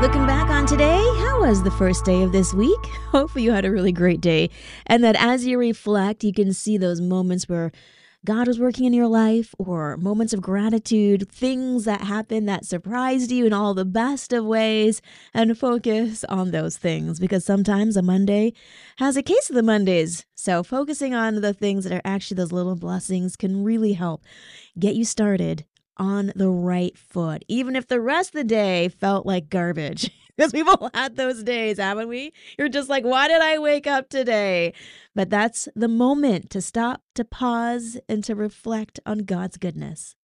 Looking back on today, how was the first day of this week? Hopefully you had a really great day. And that as you reflect, you can see those moments where God was working in your life, or moments of gratitude, things that happened that surprised you in all the best of ways, and focus on those things, because sometimes a Monday has a case of the Mondays. So focusing on the things that are actually those little blessings can really help get you started on the right foot, even if the rest of the day felt like garbage. Because we've all had those days, haven't we? You're just like, why did I wake up today? But that's the moment to stop, to pause, and to reflect on God's goodness.